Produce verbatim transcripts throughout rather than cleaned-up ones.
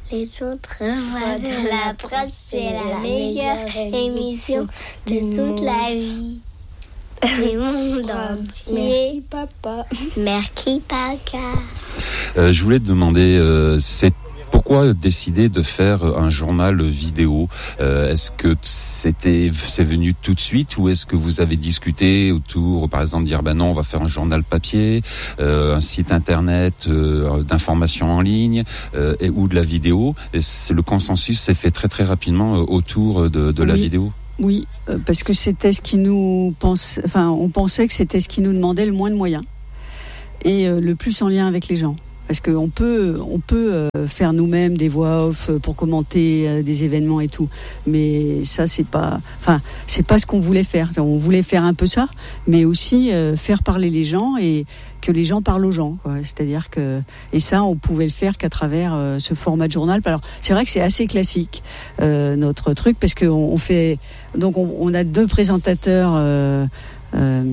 Les autres voix de la presse, c'est la meilleure émission de toute la vie. Du monde entier. Merci papa. Merci papa. Euh, je voulais te demander, euh, c'est pourquoi décider de faire un journal vidéo ? euh, Est-ce que c'était, c'est venu tout de suite ou est-ce que vous avez discuté autour, par exemple, dire ben non, on va faire un journal papier, euh, un site internet euh, d'information en ligne euh, et, ou de la vidéo ? Et c'est, le consensus s'est fait très très rapidement euh, autour de, de la oui. vidéo. Oui, euh, parce que c'était ce qui nous pense, enfin, on pensait que c'était ce qui nous demandait le moins de moyens et euh, le plus en lien avec les gens. Parce qu'on peut, on peut euh, faire nous-mêmes des voix off pour commenter euh, des événements et tout, mais ça c'est pas, enfin c'est pas ce qu'on voulait faire. On voulait faire un peu ça, mais aussi euh, faire parler les gens et que les gens parlent aux gens, quoi. C'est-à-dire que et ça on pouvait le faire qu'à travers euh, ce format de journal. Alors c'est vrai que c'est assez classique euh, notre truc parce qu'on on fait donc on, on a deux présentateurs. Euh, Euh,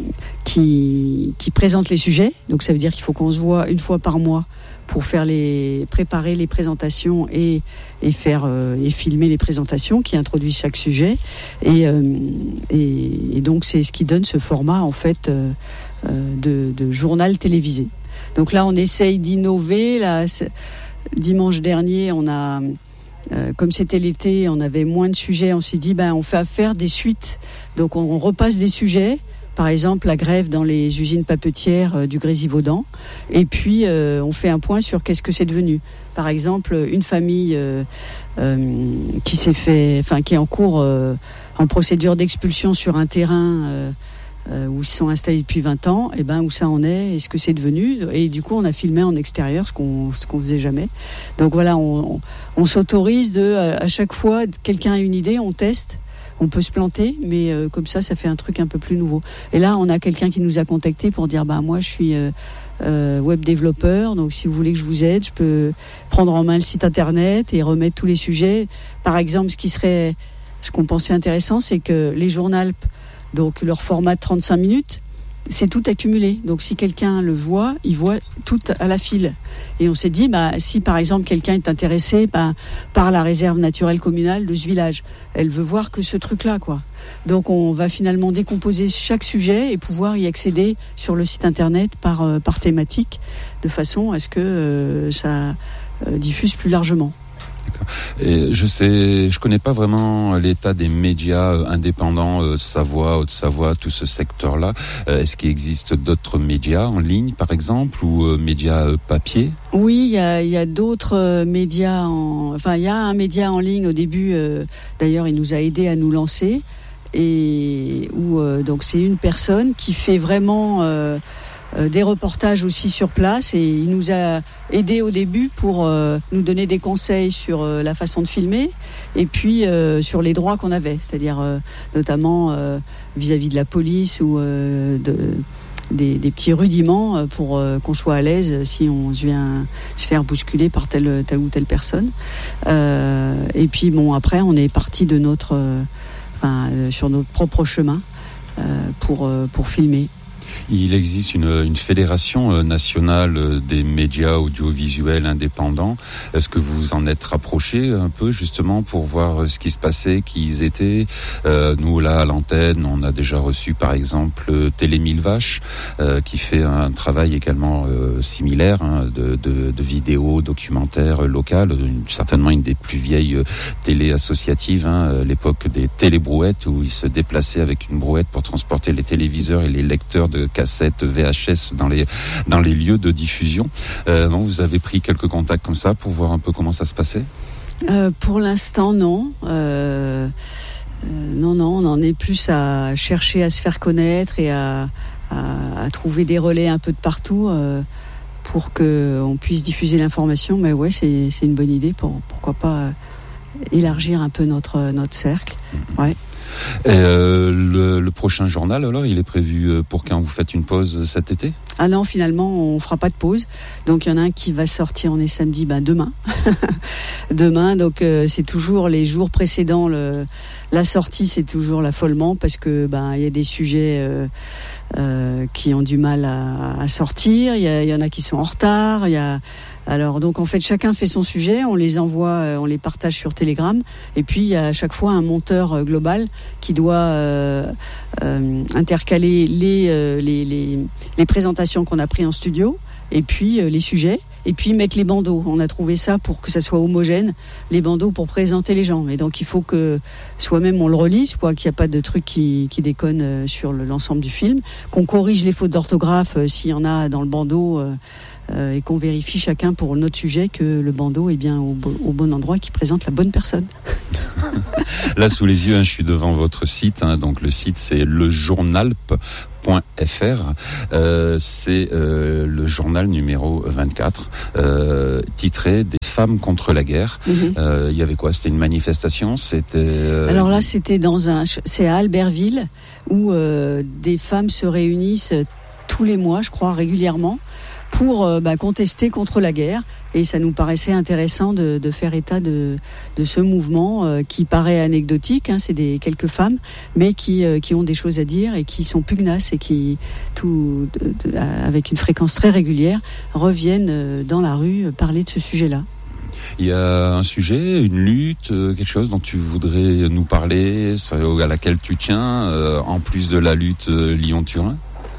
qui, qui présente les sujets. Donc ça veut dire qu'il faut qu'on se voit une fois par mois pour faire les, préparer les présentations et, et faire euh, et filmer les présentations qui introduisent chaque sujet. Et, euh, et, et donc c'est ce qui donne ce format en fait euh, de, de journal télévisé. Donc là on essaye d'innover. Là, dimanche dernier on a Euh, comme c'était l'été, on avait moins de sujets. On s'est dit, ben, on fait affaire des suites. Donc, on, on repasse des sujets. Par exemple, la grève dans les usines papetières euh, du Grésivaudan. Et puis, euh, on fait un point sur qu'est-ce que c'est devenu. Par exemple, une famille euh, euh, qui s'est fait, enfin, qui est en cours, euh, en procédure d'expulsion sur un terrain. Euh, Euh, où ils sont installés depuis vingt ans, et ben où ça en est, et ce que c'est devenu. Et du coup, on a filmé en extérieur, ce qu'on ce qu'on faisait jamais. Donc voilà, on, on, on s'autorise de, à chaque fois, quelqu'un a une idée, on teste. On peut se planter, mais euh, comme ça, ça fait un truc un peu plus nouveau. Et là, on a quelqu'un qui nous a contacté pour dire, bah moi, je suis euh, euh, web développeur, donc si vous voulez que je vous aide, je peux prendre en main le site internet et remettre tous les sujets. Par exemple, ce qui serait, ce qu'on pensait intéressant, c'est que les journaux, donc leur format de trente-cinq minutes, c'est tout accumulé. Donc si quelqu'un le voit, il voit tout à la file. Et on s'est dit, bah, si par exemple quelqu'un est intéressé bah, par la réserve naturelle communale de ce village, elle veut voir que ce truc-là, quoi. Donc on va finalement décomposer chaque sujet et pouvoir y accéder sur le site internet par, euh, par thématique, de façon à ce que euh, ça euh, diffuse plus largement. Et je sais, je connais pas vraiment l'état des médias indépendants, euh, Savoie, Haute-Savoie, tout ce secteur-là. Euh, est-ce qu'il existe d'autres médias en ligne, par exemple, ou euh, médias euh, papier ? Oui, il y a, y a d'autres euh, médias. En... Enfin, il y a un média en ligne au début. Euh, d'ailleurs, il nous a aidé à nous lancer. Et où euh, donc c'est une personne qui fait vraiment. Euh, Euh, des reportages aussi sur place et il nous a aidés au début pour euh, nous donner des conseils sur euh, la façon de filmer et puis euh, sur les droits qu'on avait, c'est-à-dire euh, notamment euh, vis-à-vis de la police ou euh, de, des, des petits rudiments pour euh, qu'on soit à l'aise si on vient se faire bousculer par telle, telle ou telle personne. Euh, et puis bon, après on est parti de notre, euh, enfin, euh, sur notre propre chemin euh, pour, euh, pour filmer. Il existe une, une fédération nationale des médias audiovisuels indépendants. Est-ce que vous vous en êtes rapproché un peu justement pour voir ce qui se passait, qui ils étaient ? euh, Nous là à l'antenne, on a déjà reçu par exemple Télé Mille Vaches euh, qui fait un travail également euh, similaire hein, de, de, de vidéos, documentaires locales, une, certainement une des plus vieilles télé associatives, hein, l'époque des télébrouettes où ils se déplaçaient avec une brouette pour transporter les téléviseurs et les lecteurs de cassettes V H S dans les dans les lieux de diffusion. Euh, non, vous avez pris quelques contacts comme ça pour voir un peu comment ça se passait ? euh, Pour l'instant, non. Euh, euh, non, non, on en est plus à chercher à se faire connaître et à, à, à trouver des relais un peu de partout euh, pour que on puisse diffuser l'information. Mais ouais, c'est c'est une bonne idée. Pour pourquoi pas euh, élargir un peu notre notre cercle. Ouais. Et euh, le, le prochain journal, alors, il est prévu pour quand vous faites une pause cet été ? Ah non, finalement, on fera pas de pause. Donc, il y en a un qui va sortir, on est samedi, ben demain. demain, donc euh, c'est toujours les jours précédents. Le, la sortie, c'est toujours l'affolement parce que ben il y a des sujets euh, euh, qui ont du mal à, à sortir. Il y, a, il y en a qui sont en retard. Il y a Alors donc en fait chacun fait son sujet, on les envoie, on les partage sur Telegram, et puis il y a à chaque fois un monteur global qui doit euh, euh, intercaler les, euh, les, les, les présentations qu'on a prises en studio, et puis euh, les sujets, et puis mettre les bandeaux. On a trouvé ça pour que ça soit homogène, les bandeaux pour présenter les gens. Et donc il faut que soi-même on le relise, quoi, qu'il n'y a pas de trucs qui, qui déconnent sur le, l'ensemble du film, qu'on corrige les fautes d'orthographe euh, s'il y en a dans le bandeau, euh, euh, et qu'on vérifie chacun pour notre sujet que le bandeau est bien au, au bon endroit, qui présente la bonne personne. Là sous les yeux, hein, je suis devant votre site, hein, donc le site c'est le journalp point f r, euh, c'est euh, le journal numéro vingt-quatre, euh, titré Des femmes contre la guerre. Il mm-hmm. euh, y avait quoi? C'était une manifestation? C'était euh... Alors là, c'était dans un, c'est à Albertville, où euh, des femmes se réunissent tous les mois, je crois, régulièrement, pour euh, bah, contester contre la guerre. Et ça nous paraissait intéressant de, de faire état de, de ce mouvement euh, qui paraît anecdotique, hein, c'est des quelques femmes, mais qui, euh, qui ont des choses à dire et qui sont pugnaces et qui, tout, de, de, avec une fréquence très régulière, reviennent euh, dans la rue euh, parler de ce sujet-là. Il y a un sujet, une lutte, quelque chose dont tu voudrais nous parler, à laquelle tu tiens, euh, en plus de la lutte euh, Lyon-Turin?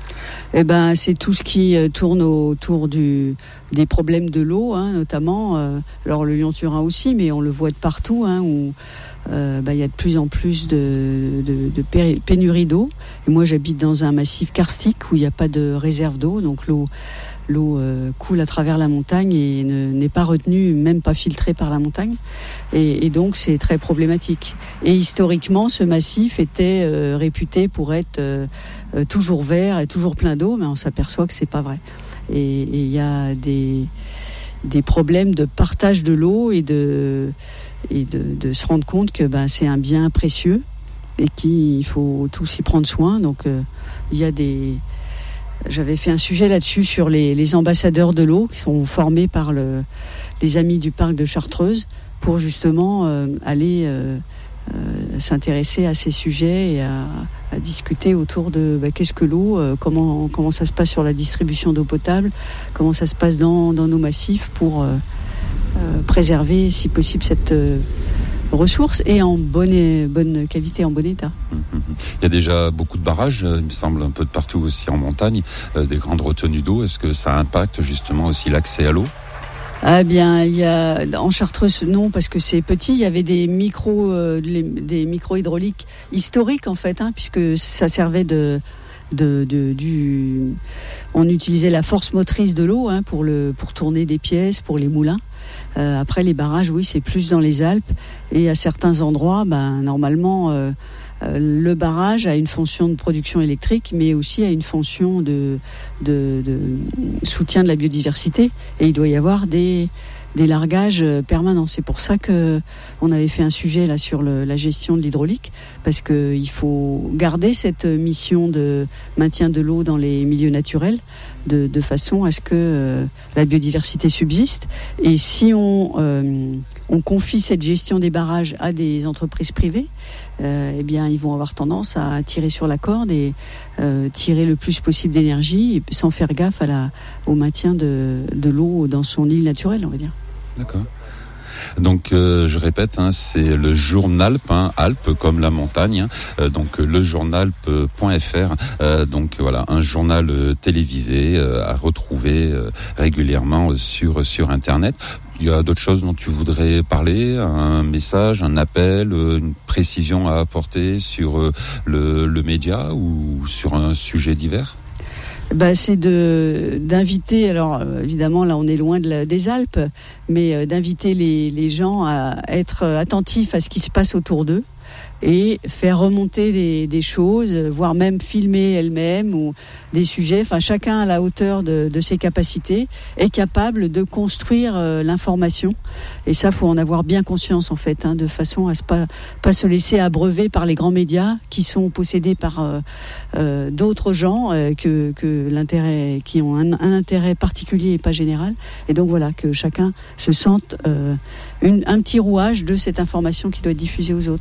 Eh ben, c'est tout ce qui tourne autour du, des problèmes de l'eau, hein, notamment. Euh, alors le Lyon-Turin aussi, mais on le voit de partout, hein, où euh, bah, y a de plus en plus de, de, de pénurie d'eau. Et moi, j'habite dans un massif karstique où il n'y a pas de réserve d'eau, donc l'eau, l'eau euh, coule à travers la montagne et ne, n'est pas retenue, même pas filtrée par la montagne. Et, et donc, c'est très problématique. Et historiquement, ce massif était euh, réputé pour être euh, Euh, toujours vert et toujours plein d'eau, mais on s'aperçoit que c'est pas vrai. Et il y a des des problèmes de partage de l'eau et de et de, de se rendre compte que ben c'est un bien précieux et qu'il faut tous y prendre soin. Donc il euh, y a des j'avais fait un sujet là-dessus sur les les ambassadeurs de l'eau qui sont formés par le les amis du parc de Chartreuse pour justement euh, aller euh, Euh, s'intéresser à ces sujets et à, à discuter autour de bah, qu'est-ce que l'eau, euh, comment comment ça se passe sur la distribution d'eau potable, comment ça se passe dans dans nos massifs pour euh, euh, préserver, si possible, cette euh, ressource et en bonne et, bonne qualité, en bon état. Il y a déjà beaucoup de barrages, il me semble, un peu de partout aussi en montagne, euh, des grandes retenues d'eau. Est-ce que ça impacte justement aussi l'accès à l'eau? Ah bien, il y a en Chartreuse non parce que c'est petit. Il y avait des micros, euh, les, des micros hydrauliques historiques en fait, hein, puisque ça servait de, de, de du. On utilisait la force motrice de l'eau hein, pour le pour tourner des pièces, pour les moulins. Euh, après les barrages, oui, c'est plus dans les Alpes et à certains endroits, ben normalement. Euh, Le barrage a une fonction de production électrique, mais aussi a une fonction de, de, de soutien de la biodiversité. Et il doit y avoir des, des largages permanents. C'est pour ça que on avait fait un sujet là sur le, la gestion de l'hydraulique, parce que il faut garder cette mission de maintien de l'eau dans les milieux naturels, de, de façon à ce que euh, la biodiversité subsiste. Et si on, euh, on confie cette gestion des barrages à des entreprises privées, Euh, eh bien, ils vont avoir tendance à tirer sur la corde et euh, tirer le plus possible d'énergie sans faire gaffe à la, au maintien de, de l'eau dans son île naturelle, on va dire. D'accord. Donc, euh, je répète, hein, c'est le Journalp, hein, Alpes comme la montagne, hein, euh, donc le journalp point f r. Euh, donc voilà, un journal euh, télévisé euh, à retrouver euh, régulièrement sur sur Internet. Il y a d'autres choses dont tu voudrais parler, un message, un appel, une précision à apporter sur le, le média ou sur un sujet divers? Bah, c'est de d'inviter. Alors évidemment, là, on est loin de la, des Alpes, mais euh, d'inviter les les gens à être attentifs à ce qui se passe autour d'eux et faire remonter des, des choses, voire même filmer elle-même ou des sujets. Enfin, chacun à la hauteur de, de ses capacités est capable de construire euh, l'information. Et ça, faut en avoir bien conscience en fait, hein, de façon à se pas pas se laisser abreuver par les grands médias qui sont possédés par euh, euh, d'autres gens euh, que que l'intérêt, qui ont un, un intérêt particulier et pas général. Et donc voilà, que chacun se sente euh, une, un petit rouage de cette information qui doit être diffusée aux autres.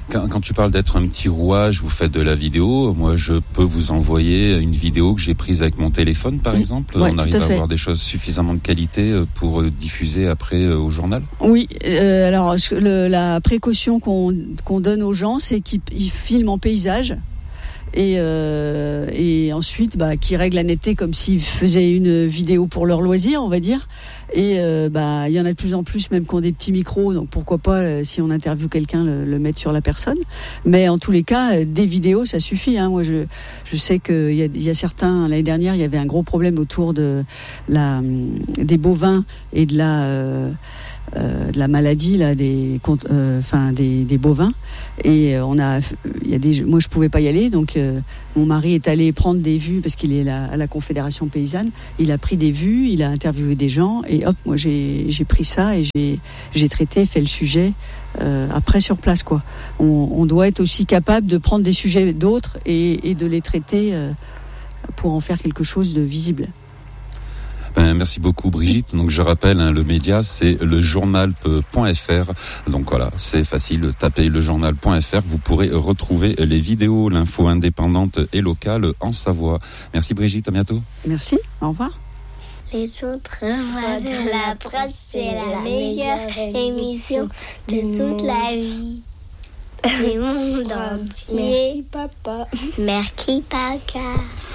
Quand, quand tu parles d'être un petit rouage, vous faites de la vidéo. Moi, je peux vous envoyer une vidéo que j'ai prise avec mon téléphone, par mmh. exemple. Ouais, on arrive à, à avoir des choses suffisamment de qualité pour diffuser après au journal. Oui. Euh, alors, le, la précaution qu'on, qu'on donne aux gens, c'est qu'ils filment en paysage. Et, euh, et ensuite, bah, qui règlent la netteté comme s'ils faisaient une vidéo pour leur loisir, on va dire. Et euh, bah, il y en a de plus en plus, même qui ont des petits micros, donc pourquoi pas, euh, si on interviewe quelqu'un, le, le mettre sur la personne. Mais en tous les cas, euh, des vidéos, ça suffit. Hein. Moi, je, je sais qu'il y a, il y a certains. L'année dernière, il y avait un gros problème autour de la, des bovins et de la. Euh, Euh, de la maladie là des enfin euh, des, des bovins et euh, on a il y a des moi je pouvais pas y aller donc euh, mon mari est allé prendre des vues parce qu'il est là, à la Confédération paysanne, il a pris des vues, il a interviewé des gens et hop moi j'ai j'ai pris ça et j'ai j'ai traité fait le sujet euh, après sur place quoi. On, on doit être aussi capable de prendre des sujets d'autres et, et de les traiter euh, pour en faire quelque chose de visible. Ben, merci beaucoup Brigitte. Donc je rappelle, hein, le média c'est le journal point f r. Donc voilà, c'est facile, tapez le journal point f r, vous pourrez retrouver les vidéos, l'info indépendante et locale en Savoie. Merci Brigitte, à bientôt. Merci, au revoir. Les autres voix de la presse, c'est la meilleure émission de toute la vie. Du monde entier. Merci papa. Merci papa.